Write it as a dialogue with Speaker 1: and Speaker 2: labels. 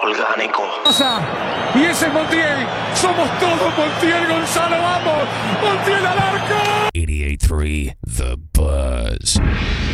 Speaker 1: Volcánico.
Speaker 2: Y ese es Montiel. Somos todos Montiel, Gonzalo. Vamos. Montiel al arco.
Speaker 3: 88.3 The Buzz.